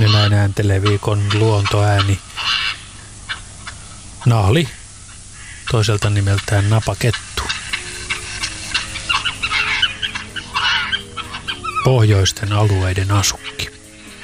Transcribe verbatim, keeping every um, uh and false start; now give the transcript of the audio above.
Ja näin ääntelee viikon luontoääni Nahli, toiselta nimeltään napakettu. Pohjoisten alueiden asukki.